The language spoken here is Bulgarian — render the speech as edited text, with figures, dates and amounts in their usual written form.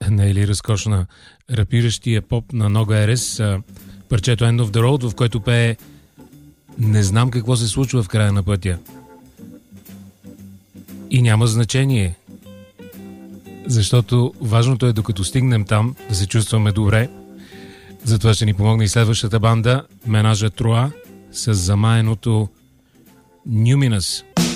Не е ли разкошна? Рапиращия поп на Нога Ерес, парчето End of the Road, в което пее "Не знам какво се случва в края на пътя". И няма значение, защото важното е докато стигнем там да се чувстваме добре. Затова ще ни помогне и следващата банда, Менажа Троа, с замаяното Numinous.